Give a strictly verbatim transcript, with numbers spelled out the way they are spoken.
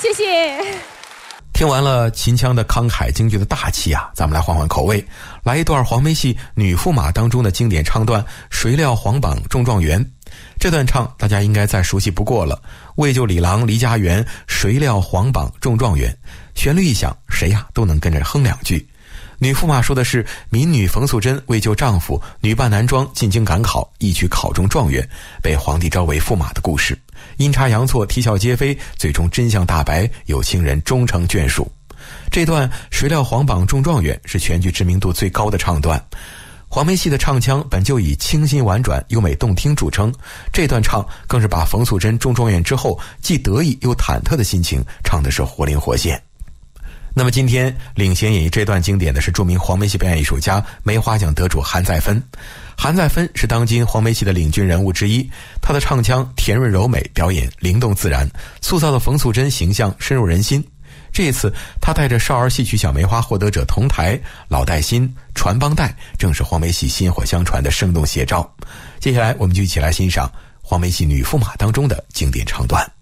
谢谢。 听完了秦腔的慷慨，京剧的大气啊，咱们来换换口味，来一段黄梅戏女驸马当中的经典唱段《谁料皇榜中状元》。这段唱大家应该再熟悉不过了，为救李郎离家园，谁料皇榜中状元。旋律一响，谁呀、啊、都能跟着哼两句。女驸马说的是民女冯素贞为救丈夫，女扮男装进京赶考，一举考中状元，被皇帝招为驸马的故事。阴差阳错，啼笑皆非，最终真相大白，有情人终成眷属。这段谁料皇榜中状元是全剧知名度最高的唱段。黄梅戏的唱腔本就以清新婉转、优美动听著称，这段唱更是把冯素贞中状元之后既得意又忐忑的心情唱的是活灵活现。那么今天领衔演绎这段经典的是著名黄梅戏表演艺术家、梅花奖得主韩再芬。韩再芬是当今黄梅戏的领军人物之一，他的唱腔甜润柔美，表演灵动自然，塑造的冯素贞形象深入人心。这一次他带着少儿戏曲小梅花获得者同台，老带新，传帮带，正是黄梅戏薪火相传的生动写照。接下来我们就一起来欣赏黄梅戏女驸马当中的经典唱段。